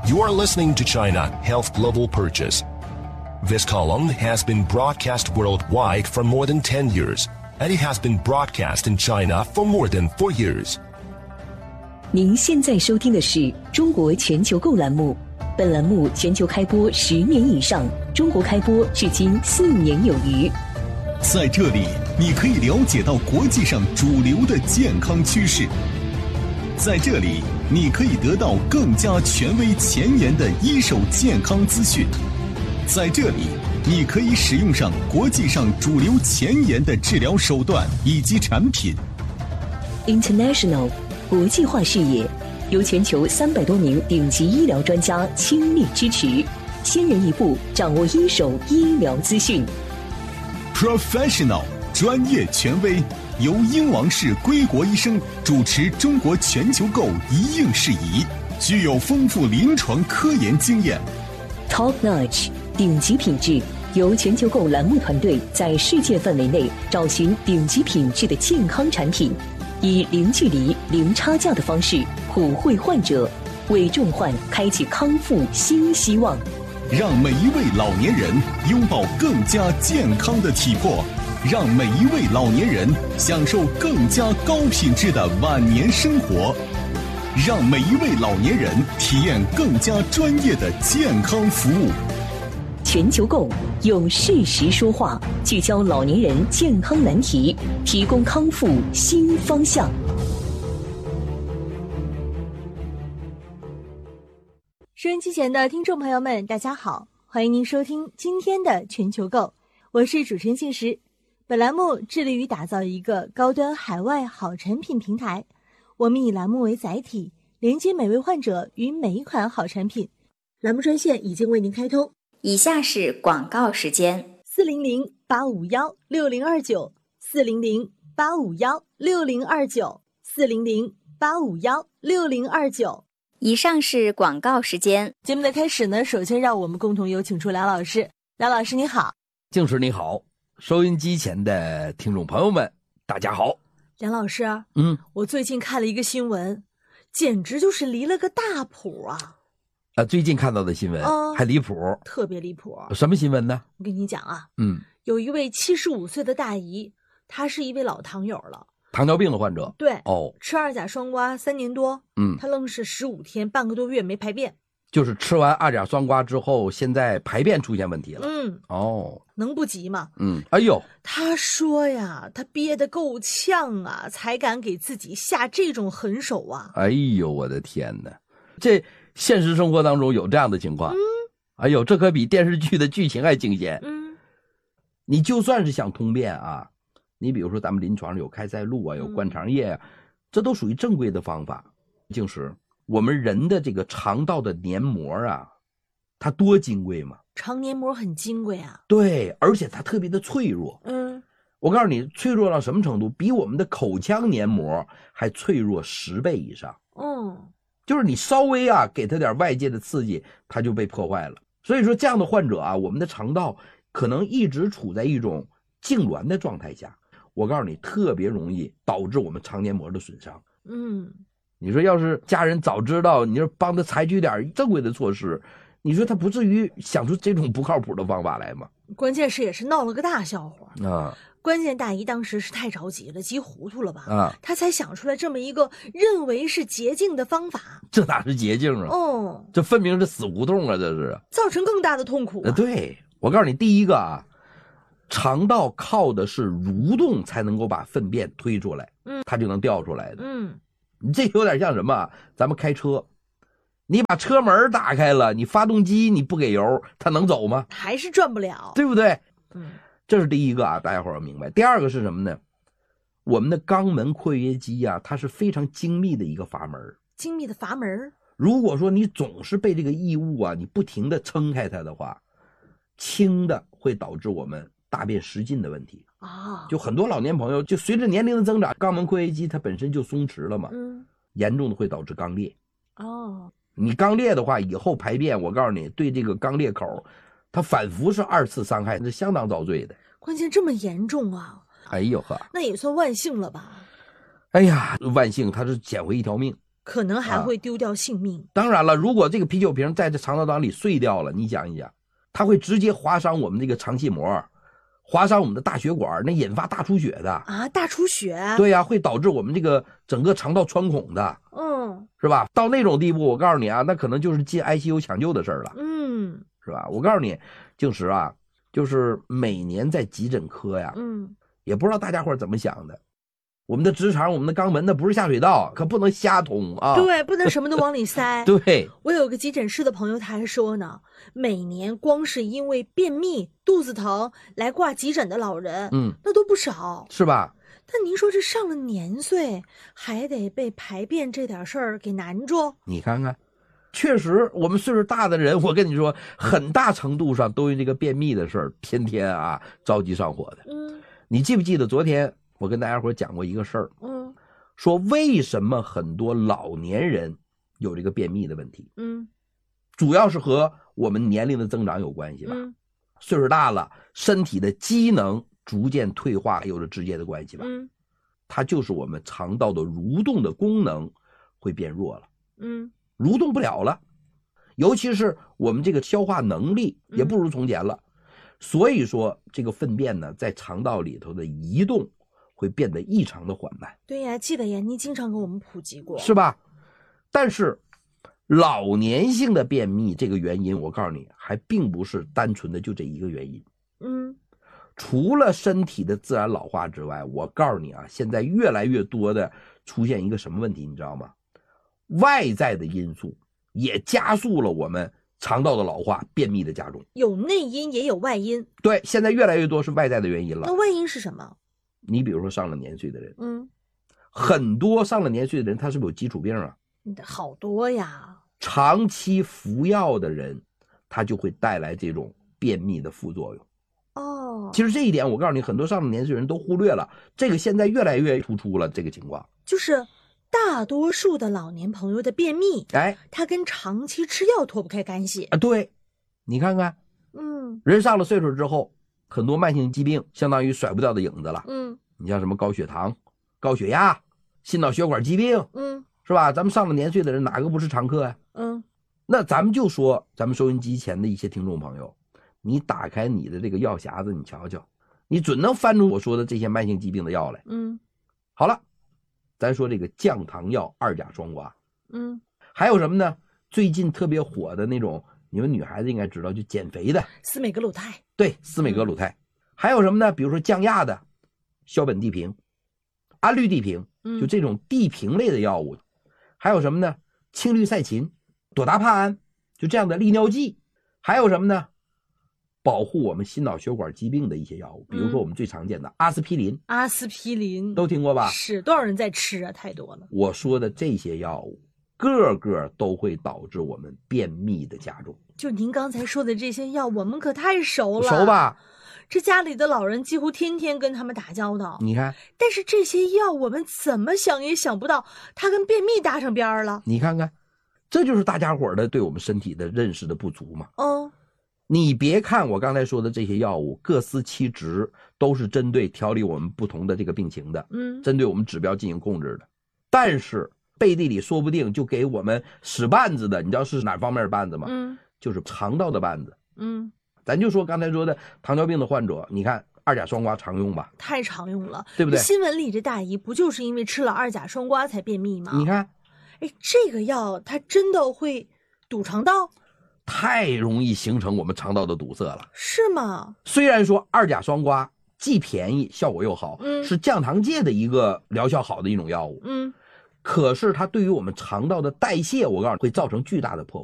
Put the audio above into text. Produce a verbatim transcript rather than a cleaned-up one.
You are listening to China Health Global Purchase. This column has been broadcast worldwide for more than ten years, and it has been broadcast in China for more than four years. 您现在收听的是中国全球购栏目，本栏目全球开播十年以上，中国开播至今四年有余。 在这里，你可以了解到国际上主流的健康趋势。在这里，你可以得到更加权威前沿的一手健康资讯。在这里，你可以使用上国际上主流前沿的治疗手段以及产品。 International 国际化视野，由全球三百多名顶级医疗专家倾力支持，先人一步掌握一手医疗资讯。 Professional 专业权威，由英王氏归国医生主持中国全球购一应事宜，具有丰富临床科研经验。 Top Notch 顶级品质，由全球购栏目团队在世界范围内找寻顶级品质的健康产品，以零距离、零差价的方式普惠患者，为重患开启康复新希望。 让每一位老年人拥抱更加健康的体魄，让每一位老年人享受更加高品质的晚年生活，让每一位老年人体验更加专业的健康服务。 全球购用事实说话，聚焦老年人健康难题，提供康复新方向。 收音机前的听众朋友们，大家好，欢迎您收听今天的全球购，我是主持人信实。本栏目致力于打造一个高端海外好产品平台，我们以栏目为载体，连接每位患者与每一款好产品。栏目专线已经为您开通， 以下是广告时间： 四零零八五幺六零二九，四零零八五幺六零二九，四零零八五幺六零二九。 以上是广告时间。 节目的开始呢，首先让我们共同有请出梁老师。梁老师你好。 静时你好，收音机前的听众朋友们大家好。 梁老师， 嗯， 我最近看了一个新闻，简直就是离了个大谱啊！ 啊，最近看到的新闻、哦、还离谱， 特别离谱。 什么新闻呢？ 我跟你讲啊， 嗯， 有一位七十五岁的大姨，她是一位老糖友了。 糖尿病的患者， 对哦， 吃二甲双胍三年多， 嗯， 他愣是十五天半个多月没排便， 就是吃完二甲双胍之后，现在排便出现问题了， 嗯， 哦， 能不急吗？ 嗯，哎呦， 他说呀，他憋得够呛啊，才敢给自己下这种狠手啊！ 哎呦，我的天哪，这现实生活当中有这样的情况， 嗯， 哎呦，这可比电视剧的剧情还惊险， 嗯， 你就算是想通便啊。你比如说咱们临床上有开塞露啊，有灌肠液啊、嗯、这都属于正规的方法。静时我们人的这个肠道的黏膜啊，它多金贵嘛， 肠黏膜很金贵啊。 对，而且它特别的脆弱。 嗯， 我告诉你脆弱到什么程度，比我们的口腔黏膜还脆弱十倍以上。 嗯， 就是你稍微啊给它点外界的刺激，它就被破坏了。所以说这样的患者啊，我们的肠道可能一直处在一种痉挛的状态下，我告诉你，特别容易导致我们肠黏膜的损伤。 嗯， 你说要是家人早知道，你说帮他采取点正规的措施，你说他不至于想出这种不靠谱的方法来吗？ 关键是也是闹了个大笑话啊！ 关键大姨当时是太着急了，急糊涂了吧？ 啊， 她才想出来这么一个认为是捷径的方法。 这哪是捷径啊？ 哦， 这分明是死胡同啊！这是造成更大的痛苦、啊。 对，我告诉你，第一个啊。肠道靠的是蠕动才能够把粪便推出来， 嗯， 它就能掉出来的。 嗯， 你这有点像什么？咱们开车，你把车门打开了，你发动机你不给油，它能走吗？ 还是转不了， 对不对？ 嗯， 这是第一个啊，大家伙要明白。第二个是什么呢？我们的肛门括约肌啊，它是非常精密的一个阀门。 精密的阀门。 如果说你总是被这个异物啊，你不停的撑开它的话，轻的会导致我们大便失禁的问题啊， 就很多老年朋友就随着年龄的增长，肛门括约肌它本身就松弛了嘛， 嗯， 严重的会导致肛裂。 哦， 你肛裂的话，以后排便，我告诉你，对这个肛裂口，它反复是二次伤害，是相当遭罪的。 关键这么严重啊！ 哎呦呵， 那也算万幸了吧？ 哎呀，万幸，他是捡回一条命。 可能还会丢掉性命。啊、 当然了，如果这个啤酒瓶在这肠道当里碎掉了，你想一想，它会直接划伤我们这个肠系膜，划伤我们的大血管，那引发大出血的啊！大出血？ 对呀、啊，会导致我们这个整个肠道穿孔的， 嗯， 是吧？到那种地步，我告诉你啊，那可能就是进 I C U 抢救的事儿了， 嗯， 是吧？我告诉你，静石啊，就是每年在急诊科呀， 嗯， 也不知道大家伙怎么想的。我们的直肠，我们的肛门，那不是下水道，可不能瞎通啊！ 对，不能什么都往里塞。 对， 我有个急诊室的朋友，他还说呢，每年光是因为便秘、肚子疼来挂急诊的老人， 嗯， 那都不少， 是吧？ 但您说这上了年岁，还得被排便这点事儿给难住？ 你看看，确实，我们岁数大的人，我跟你说，很大程度上都因这个便秘的事儿，天天啊着急上火的。 嗯， 你记不记得昨天？我跟大家伙讲过一个事儿， 嗯， 说为什么很多老年人有这个便秘的问题， 嗯， 主要是和我们年龄的增长有关系吧， 嗯， 岁数大了，身体的机能逐渐退化有着直接的关系吧， 嗯， 它就是我们肠道的蠕动的功能会变弱了， 嗯， 蠕动不了了，尤其是我们这个消化能力也不如从前了，嗯、所以说这个粪便呢在肠道里头的移动会变得异常的缓慢。 对呀，记得呀，你经常给我们普及过， 是吧？但是老年性的便秘这个原因，我告诉你，还并不是单纯的就这一个原因。 嗯， 除了身体的自然老化之外，我告诉你啊，现在越来越多的出现一个什么问题，你知道吗？外在的因素也加速了我们肠道的老化、便秘的加重。 有内因也有外因。 对，现在越来越多是外在的原因了。 那外因是什么？ 你比如说上了年岁的人， 嗯， 很多上了年岁的人，他是不是有基础病啊？ 好多呀。 长期服药的人，他就会带来这种便秘的副作用。 哦， 其实这一点，我告诉你，很多上了年岁人都忽略了，这个现在越来越突出了。这个情况就是大多数的老年朋友的便秘， 哎， 它跟长期吃药脱不开干系啊。对，你看看， 嗯， 人上了岁数之后。很多慢性疾病相当于甩不掉的影子了， 嗯， 你像什么高血糖、高血压、心脑血管疾病， 嗯， 是吧？咱们上了年岁的人哪个不是常客呀？ 嗯， 那咱们就说咱们收音机前的一些听众朋友，你打开你的这个药匣子，你瞧瞧，你准能翻出我说的这些慢性疾病的药来。 嗯， 好了，咱说这个降糖药二甲双胍， 嗯， 还有什么呢？最近特别火的那种，你们女孩子应该知道，就减肥的司美格鲁肽。 对，司美格鲁肽、嗯、还有什么呢？比如说降压的硝苯地平、氨氯地平，就这种地平类的药物、嗯、还有什么呢？氢氯噻嗪、朵达帕胺，就这样的利尿剂。还有什么呢？保护我们心脑血管疾病的一些药物，比如说我们最常见的阿司匹林、嗯、 阿司匹林都听过吧？ 是，多少人在吃啊？太多了。 我说的这些药物个个都会导致我们便秘的加重。 就您刚才说的这些药，我们可太熟了， 熟吧？ 这家里的老人几乎天天跟他们打交道。 你看， 但是这些药我们怎么想也想不到，它跟便秘搭上边了。 你看看，这就是大家伙的对我们身体的认识的不足嘛。 哦， 你别看我刚才说的这些药物各司其职，都是针对调理我们不同的这个病情的， 嗯， 针对我们指标进行控制的，但是背地里说不定就给我们使绊子的，你知道是哪方面的绊子吗？ 嗯， 就是肠道的绊子。 嗯， 咱就说刚才说的糖尿病的患者，你看二甲双胍常用吧？ 太常用了， 对不对？ 新闻里这大姨不就是因为吃了二甲双胍才便秘吗？ 你看， 哎，这个药它真的会堵肠道？ 太容易形成我们肠道的堵塞了。 是吗？ 虽然说二甲双胍既便宜效果又好， 嗯， 是降糖界的一个疗效好的一种药物， 嗯， 可是它对于我们肠道的代谢，我告诉你会造成巨大的破